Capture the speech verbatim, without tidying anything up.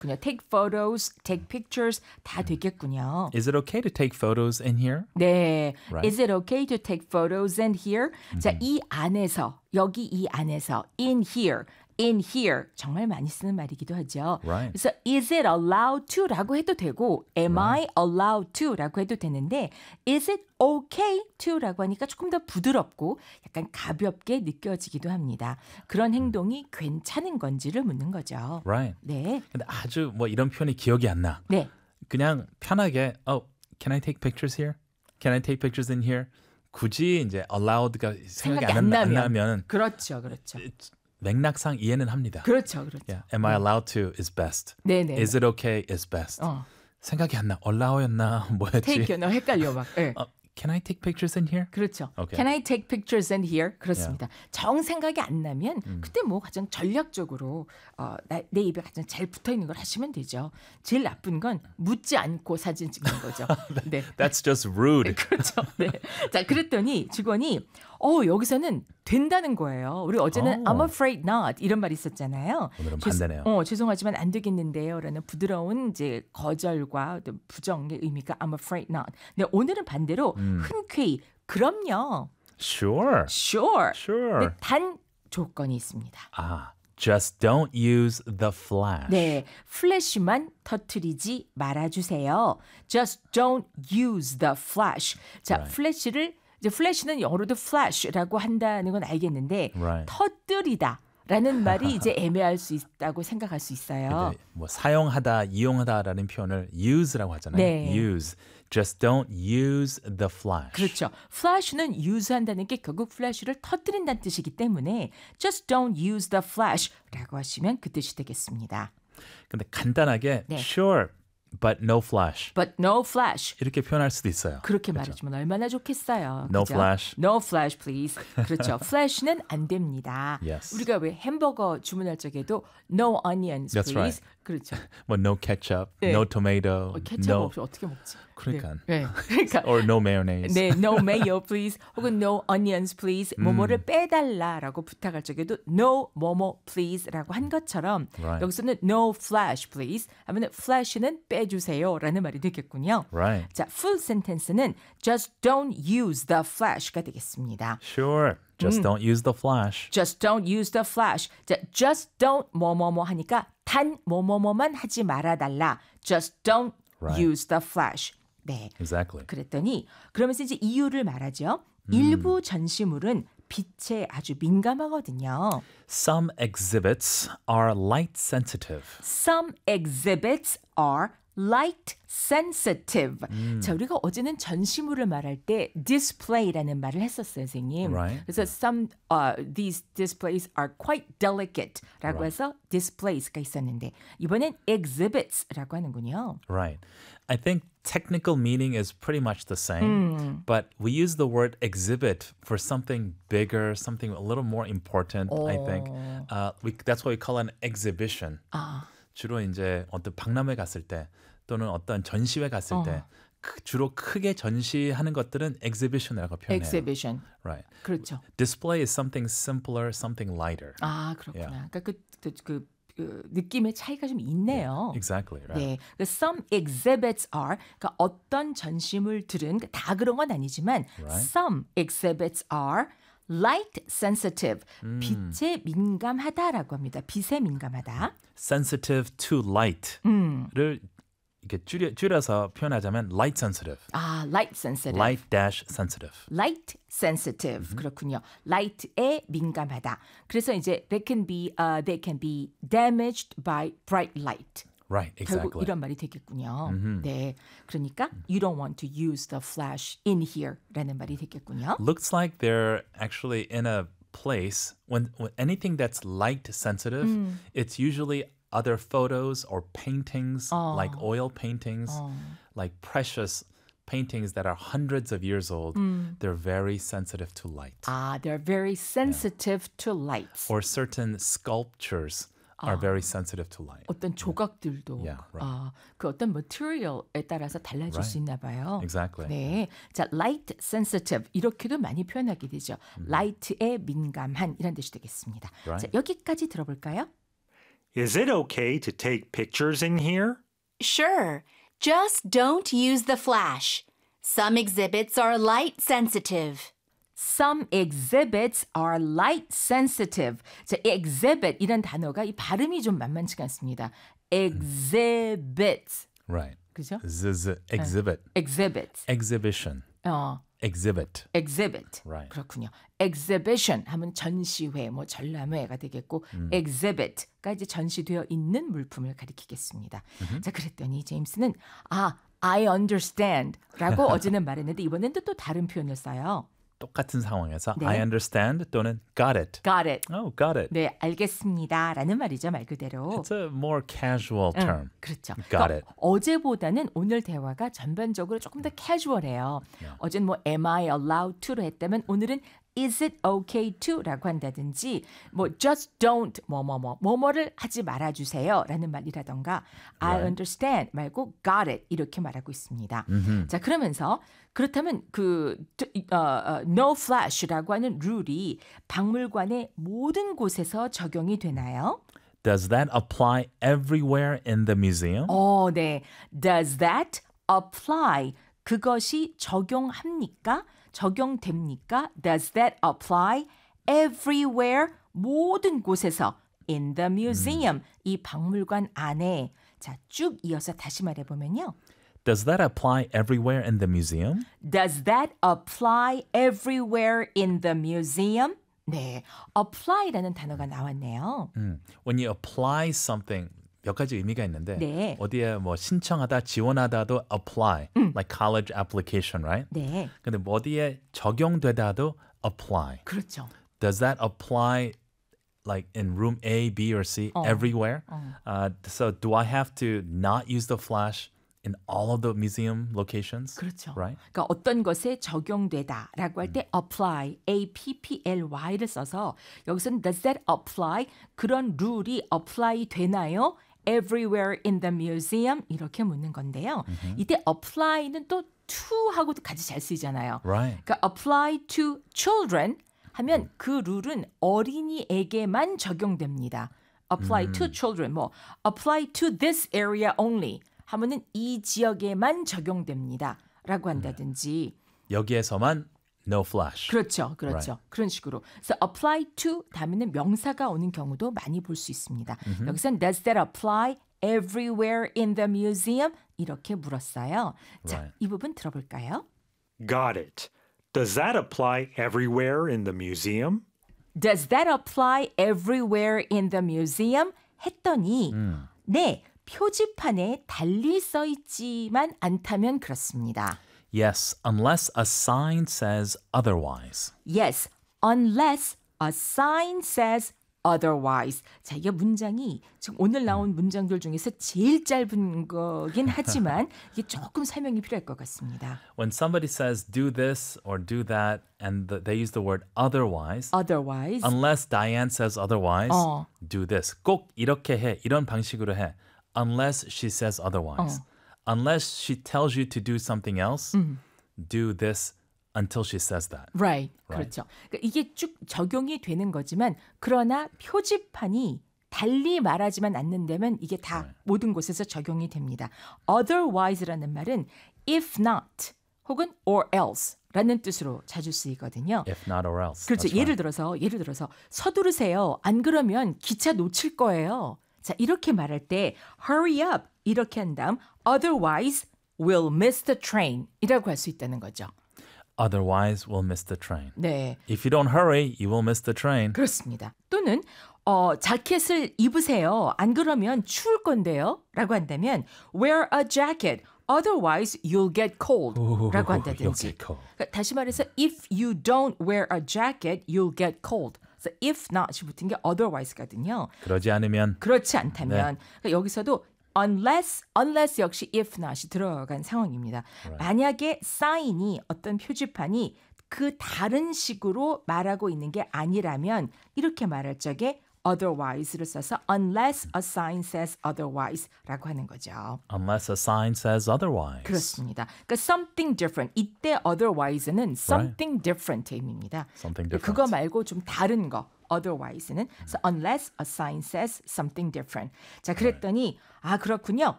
그냥 take photos, take pictures 다 되겠군요. Is it okay to take photos in here? 네. Right. Is it okay to take photos in here? Mm-hmm. 자, 이 안에서, 여기 이 안에서, in here, in here 정말 많이 쓰는 말이기도 하죠. Right. 그래서 is it allowed to라고 해도 되고 am Right. I allowed to라고 해도 되는데 is it okay to라고 하니까 조금 더 부드럽고 약간 가볍게 느껴지기도 합니다. 그런 행동이 괜찮은 건지를 묻는 거죠. Right. 네. 근데 아주 뭐 이런 표현이 기억이 안 나. 네. 그냥 편하게 oh, can I take pictures here? Can I take pictures in here? 굳이 이제 allowed가 생각이, 생각이 안, 안 나, 안 나면. 나면 그렇죠. 그렇죠. 맥락상 이해는 합니다. 그렇죠. 그렇죠. Yeah. Am I allowed to is best. 네네. Is it okay is best. 어. 생각이 안 나. allow였나 뭐였지? take, 너 헷갈려 막. 네. 어, can I take pictures in here? 그렇죠. Okay. Can I take pictures in here? 그렇습니다. 정 생각이 안 나면 음. 그때 뭐 가장 전략적으로 어, 나, 내 입에 가장 잘 붙어 있는 걸 하시면 되죠. 제일 나쁜 건 묻지 않고 사진 찍는 거죠. 네. That's just rude. 그렇죠. 네. 자, 그랬더니 직원이 어, 여기서는 된다는 거예요. 우리 어제는 오. I'm afraid not 이런 말이 있었잖아요. 오늘은 죄- 반대네요. 어, 죄송하지만 안 되겠는데요라는 부드러운 이제 거절과 또 부정의 의미가 I'm afraid not. 네, 오늘은 반대로 음. 흔쾌히 그럼요. Sure. Sure. Sure. 네, 단 조건이 있습니다. 아, just don't use the flash. 네, 플래시만 터트리지 말아주세요. Just don't use the flash. 자, Right. 플래시를 이제 플래시는 영어로도 flash라고 한다는 건 알겠는데 Right. 터뜨리다라는 말이 이제 애매할 수 있다고 생각할 수 있어요. 근데 뭐 사용하다, 이용하다라는 표현을 use라고 하잖아요. 네. use. Just don't use the flash. 그렇죠. flash는 use한다는 게 결국 flash를 터뜨린다는 뜻이기 때문에 just don't use the flash라고 하시면 그 뜻이 되겠습니다. 근데 간단하게 네. sure, but no flash. But no flash. 이렇게 표현할 수도 있어요. 그렇게 그렇죠? 말해주면 얼마나 좋겠어요. No 그죠? flash. No flash, please. 그렇죠. flash는 안 됩니다. Yes. 우리가 왜 햄버거 주문할 적에도 no onions, That's please. right. 그렇죠. 뭐 no ketchup, 네. no tomato, 어, 케첩 no 없이 어떻게 먹지? 그러니까. 네. 네. 그러니까 or no mayonnaise. 네, no mayo, please. 혹은 no onions, please. 뭐뭐를 빼달라라고 부탁할 적에도 no 뭐뭐, please라고 한 것처럼 Right. 여기서는 no flash, please. 하면 flash는 빼주세요라는 말이 되겠군요. Right. 자, full sentence는 just don't use the flash가 되겠습니다. Sure. Just don't use the flash. Just don't use the flash. 자, just don't 뭐뭐뭐 하니까 단 뭐뭐뭐만 하지 말아달라. Just don't Right. use the flash. 네. Exactly. 그랬더니 그러면서 이제 이유를 말하죠. 일부 전시물은 빛에 아주 민감하거든요. Some exhibits are light sensitive. Some exhibits are light sensitive. 자, 우리가 어제는 전시물을 말할 때 display라는 말을 했었어요, 선생님. Right. 그래서 some uh, these displays are quite delicate라고 Right. 해서 displays가 있었는데 이번엔 exhibits라고 하는군요. Right. I think technical meaning is pretty much the same, but we use the word exhibit for something bigger, something a little more important, I think. Uh, we, that's what we call an exhibition. 아, 주로 이제 어떤 박람회 갔을 때 또는 어떤 전시회 갔을 때 크, 주로 크게 전시하는 것들은 exhibition이라고 표현해요. exhibition. Right. 그렇죠. Display is something simpler, something lighter. 아, 그렇구나. Yeah. 그러니까 그, 그, 그, 그 느낌의 차이가 좀 있네요. Exactly. Right. 네, 그 some exhibits are 그러니까 어떤 전시물들은 다 그런 건 아니지만 Right. some exhibits are light sensitive 빛에 민감하다라고 합니다. 빛에 민감하다. Sensitive to light를 이렇게 줄여, 줄여서 표현하자면 light sensitive. 아, light sensitive. Light dash sensitive. light sensitive 그렇군요. light에 민감하다. 그래서 이제 they can be uh, they can be damaged by bright light. Right, 결국 exactly. 이런 말이 되겠군요. 네, 그러니까 you don't want to use the flash in here라는 말이 되겠군요. Looks like they're actually in a place when, when anything that's light sensitive, it's usually other photos or paintings like oil paintings, like precious paintings that are hundreds of years old. They're very sensitive to light. 아, they're very sensitive to light. Or certain sculptures are very sensitive to light. 어떤 조각들도 Yeah, right. 아, 그 어떤 material에 따라서 달라질 수 있나 봐요. Exactly. 네, 자, light sensitive 이렇게도 많이 표현하게 되죠. light에 민감한 이런 뜻이 되겠습니다. Right. 자, 여기까지 들어볼까요? Is it okay to take pictures in here? Sure. Just don't use the flash. Some exhibits are light sensitive. Some exhibits are light sensitive. 자, exhibit 이란 단어가 이 발음이 좀 만만치가 않습니다. exhibits. Right. 그죠? Z, z, exhibit. exhibit. Exhibition. 어, Exhibit. exhibit. Right. 그렇군요. exhibition 하면 전시회, 뭐 전람회가 되겠고 음. exhibit가 이제 전시되어 있는 물품을 가리키겠습니다. 자, 그랬더니 제임스는 아, I understand라고 어제는 말했는데 이번엔 또 다른 표현을 써요. 똑같은 상황에서 네. I understand 또는 got it. Got it. Oh, got it. 네, 알겠습니다라는 말이죠, 말 그대로. It's a more casual term. 응, 그렇죠. Got 그러니까 it. 어제보다는 오늘 대화가 전반적으로 조금 더 캐주얼해요. Yeah. 어제는 뭐 am I allowed to로 했다면 오늘은 is it okay to라고 한다든지 뭐 just don't 뭐뭐뭐 뭐뭐를 하지 말아주세요라는 말이라던가 I Right. understand 말고 got it 이렇게 말하고 있습니다. Mm-hmm. 자, 그러면서 그렇다면 그 어, 어, no flash라고 하는 룰이 박물관의 모든 곳에서 적용이 되나요? Does that apply everywhere in the museum? 어, 네. Does that apply? 그것이 적용합니까? 적용됩니까? Does that apply everywhere? 모든 곳에서 in the museum. 음. 이 박물관 안에. 자, 쭉 이어서 다시 말해보면요. Does that apply everywhere in the museum? Does that apply everywhere in the museum? 네, apply라는 단어가 나왔네요. 음, when you apply something 몇 가지 의미가 있는데 네. 어디에 뭐 신청하다, 지원하다도 apply, 음. like college application, right? 네, 근데 뭐 어디에 적용되다도 apply. 그렇죠. Does that apply like in room A, B, or C 어. everywhere? 어. Uh, so do I have to not use the flash in all of the museum locations? 그렇죠. Right? 그러니까 어떤 것에 적용되다라고 할 때 apply, A P P L Y를 써서 여기서는 does that apply? 그런 룰이 apply 되나요? Everywhere in the museum 이렇게 묻는 건데요. Mm-hmm. 이때 apply는 또 to하고도 같이 잘 쓰이잖아요. Right. 그러니까 apply to children 하면 그 룰은 어린이에게만 적용됩니다. apply 음. to children, 뭐 apply to this area only 하면은 이 지역에만 적용됩니다. 라고 한다든지. 여기에서만 no flash. 그렇죠. 그렇죠. Right. 그런 식으로. 그래서 apply to 다음에는 명사가 오는 경우도 많이 볼 수 있습니다. Mm-hmm. 여기서는 does that apply everywhere in the museum? 이렇게 물었어요. 자, Right. 이 부분 들어볼까요? Got it. Does that apply everywhere in the museum? Does that apply everywhere in the museum? 했더니 음. 네, 표지판에 달리 써 있지만 않다면 그렇습니다. Yes, unless a sign says otherwise. Yes, unless a sign says otherwise. 자, 이게 문장이 지금 오늘 나온 문장들 중에서 제일 짧은 거긴 하지만 이게 조금 설명이 필요할 것 같습니다. When somebody says do this or do that and the, they use the word otherwise, Otherwise. unless Diane says otherwise, 어. do this. 꼭 이렇게 해. 이런 방식으로 해. Unless she says otherwise. 어. Unless she tells you to do something else, 음. do this until she says that. Right. Right. 그렇죠. 그러니까 이게 쭉 적용이 되는 거지만 그러나 표지판이 달리 말하지만 않는다면 이게 다 Right. 모든 곳에서 적용이 됩니다. Otherwise라는 말은 if not 혹은 or else라는 뜻으로 자주 쓰이거든요. If not or else. 그렇죠. That's 예를 right. 들어서 예를 들어서 서두르세요. 안 그러면 기차 놓칠 거예요. 자, 이렇게 말할 때 hurry up 이렇게 한 다음 otherwise we'll miss the train 이라고 할 수 있다는 거죠. Otherwise, we'll miss the train. 네. If you don't hurry, you will miss the train. 그렇습니다. 또는 어, 자켓을 입으세요. 안 그러면 추울 건데요. 라고 한다면 wear a jacket. Otherwise, you'll get cold. 라고 You'll 한다든지. get cold. 그러니까 다시 말해서 if you don't wear a jacket, you'll get cold. 그래서 if not이 붙은 게 otherwise거든요. 그러지 않으면 그렇지 않다면 그러니까 여기서도 unless, unless 역시 if not이 들어간 상황입니다. Right. 만약에 사인이 어떤 표지판이 그 다른 식으로 말하고 있는 게 아니라면 이렇게 말할 적에 otherwise를 써서 unless a sign says otherwise라고 하는 거죠. unless a sign says otherwise. 그렇습니다. 그러니까 something different. 이때 otherwise는 something different의 의미입니다. Something different. 그거 말고 좀 다른 거. otherwise는. So unless a sign says something different. 자, 그랬더니 아, 그렇군요.